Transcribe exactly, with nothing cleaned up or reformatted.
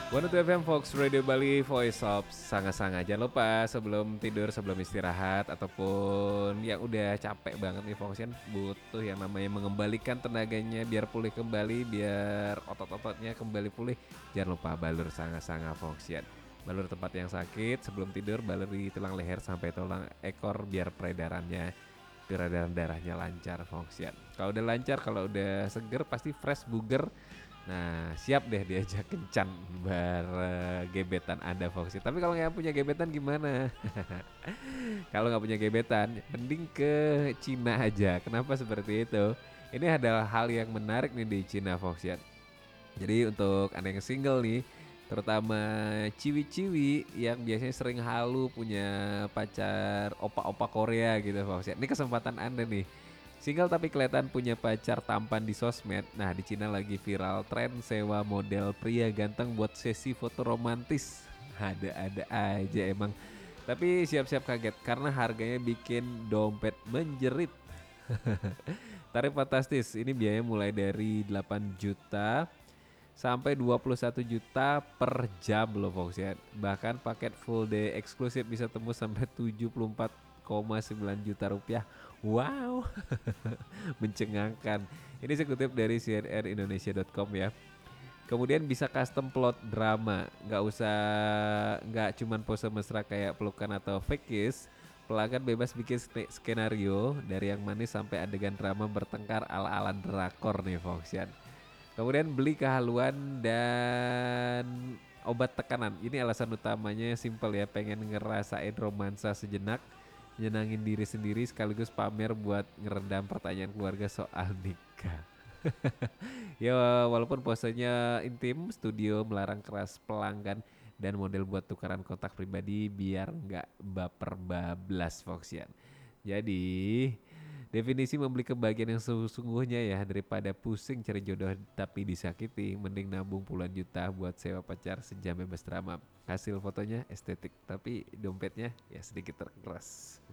seratus dua F M Fox Radio Bali, Voice of Sanga-Sanga. Jangan lupa sebelum tidur, sebelum istirahat, ataupun yang udah capek banget nih Foxian, butuh yang namanya mengembalikan tenaganya biar pulih kembali, biar otot-ototnya kembali pulih. Jangan lupa balur Sanga-Sanga Foxian. Balur tempat yang sakit, sebelum tidur balur di tulang leher sampai tulang ekor biar peredarannya peredaran darahnya lancar Foxian. Kalau udah lancar, kalau udah seger pasti fresh buger. Nah, siap deh diajak kencan bareng gebetan Anda Foxy. Tapi kalau nggak punya gebetan gimana? Kalau nggak punya gebetan, mending ke Cina aja. Kenapa seperti itu? Ini adalah hal yang menarik nih di Cina Foxy. Jadi untuk Anda yang single nih, terutama ciwi-ciwi yang biasanya sering halu punya pacar opa-opa Korea gitu Foxy. Ini kesempatan Anda nih. Single tapi kelihatan punya pacar tampan di sosmed. Nah, di Cina lagi viral tren sewa model pria ganteng buat sesi foto romantis. Ada-ada aja emang. Tapi siap-siap kaget karena harganya bikin dompet menjerit. Tarif fantastis. Ini biayanya mulai dari delapan juta sampai dua puluh satu juta per jam loh Fox ya. Bahkan paket full day eksklusif bisa tembus sampai tujuh puluh empat koma sembilan juta rupiah. Wow, mencengangkan. Ini saya kutip dari C N N Indonesia dot com ya. Kemudian bisa custom plot drama, nggak usah nggak cuman pose mesra kayak pelukan atau fake kiss. Pelanggan bebas bikin skenario dari yang manis sampai adegan drama bertengkar ala-ala drakor nih Foxian. Kemudian beli kehaluan dan obat tekanan. Ini alasan utamanya simple ya, pengen ngerasain romansa sejenak, nyenangin diri sendiri sekaligus pamer buat ngeredam pertanyaan keluarga soal nikah. Ya walaupun posenya intim, studio melarang keras pelanggan dan model buat tukaran kontak pribadi biar nggak baper bablas Foxian. Jadi definisi membeli kebahagiaan yang sesungguhnya ya daripada pusing cari jodoh tapi disakiti, mending nabung puluhan juta buat sewa pacar sejam bebas drama. Hasil fotonya estetik tapi dompetnya ya sedikit terkeras.